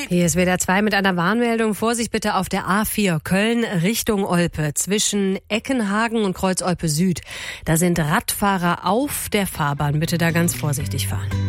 Hier ist WDR 2 mit einer Warnmeldung. Vorsicht bitte auf der A4 Köln Richtung Olpe zwischen Eckenhagen und Kreuz Olpe Süd. Da sind Radfahrer auf der Fahrbahn. Bitte da ganz vorsichtig fahren.